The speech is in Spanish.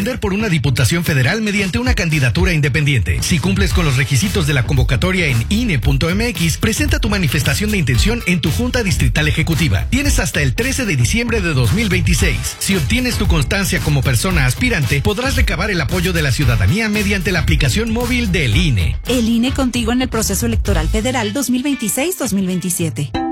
contender por una diputación federal mediante una candidatura independiente. Si cumples con los requisitos de la convocatoria en INE.mx, presenta tu manifestación de intención en tu Junta Distrital Ejecutiva. Tienes hasta el 13 de diciembre de 2026. Si obtienes tu constancia como persona aspirante, podrás recabar el apoyo de la ciudadanía mediante la aplicación móvil del INE. El INE contigo en el proceso electoral federal 2026-2027.